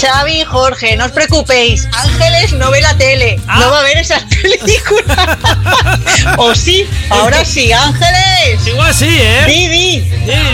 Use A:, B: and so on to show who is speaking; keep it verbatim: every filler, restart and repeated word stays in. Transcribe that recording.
A: Xavi, Jorge, no os preocupéis. Ángeles no ve la tele.
B: Ah.
A: No va a ver esas películas. O sí, ahora sí, Ángeles.
B: Igual sí, ¿eh?
A: Di, di.
B: Sí.